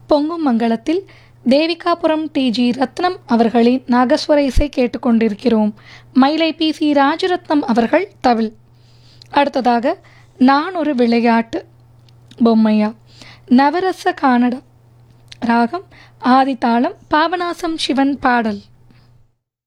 பொங்கும் மங்களத்தில் தேவிகாபுரம் டிஜி ரத்னம் அவர்களின் நாகஸ்வர இசை கேட்டுக்கொண்டிருக்கிறோம். மயிலை PC ராஜரத்னம் அவர்கள் தவில். அடுத்ததாக நான் ஒரு விளையாட்டு பொம்மையா நவரச கானடா ராகம் ஆதிதாளம் பாபநாசம் சிவன் பாடல்.